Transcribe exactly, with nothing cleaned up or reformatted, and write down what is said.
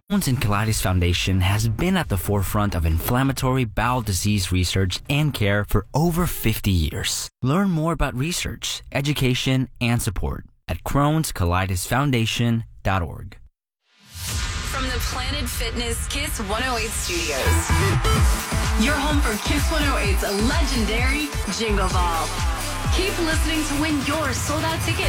Crohn's and Colitis Foundation has been at the forefront of inflammatory bowel disease research and care for over fifty years. Learn more about research, education, and support at crohns colitis foundation dot org. From the Planet Fitness Kiss one oh eight studios, your home for Kiss one oh eight's legendary Jingle Ball. Keep listening to win your sold-out tickets.